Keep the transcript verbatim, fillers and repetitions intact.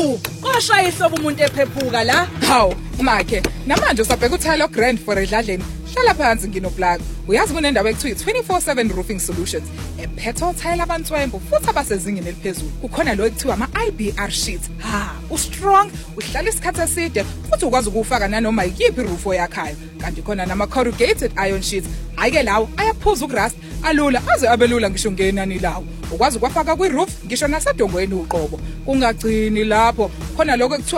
Hawu, koshaya ihlobo umuntu ephephuka la. Hawu, makhe, namanje usabheka uThalo Grand for edladleni. Hlala phansi nginoplug. Uyazi kunendawo ekuthiwa twenty-four seven Roofing Solutions. Ephetho thayela abantswembu futhi abasezingeni eliphezulu. Kukhona lo ekuthiwa ama-I B R sheets. Ha, ustrong, uhlala isikhathi eside futhi ukwazi ukufaka nanoma yiphi roof oyakhayo. Kanti khona nama-corrugated iron sheets. Ayike lawo ayaphuza ukurust, alula aze abelula ngisho ngenani lawo. Ukwazi ukwafaka kwi-roof ngisho nasedongweni uqobo. Kungagcini lapho. Khona lokho ekuthiwa